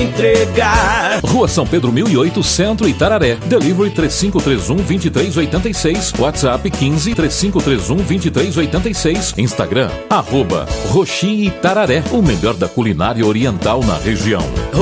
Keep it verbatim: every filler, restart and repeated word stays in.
entregar. Rua São Pedro mil e oito, Centro, Itararé. Delivery três cinco três um, dois três oito seis. WhatsApp quinze, três cinco três um, dois três oito seis. Instagram, arroba Roxi Itararé, o melhor da culinária oriental na região.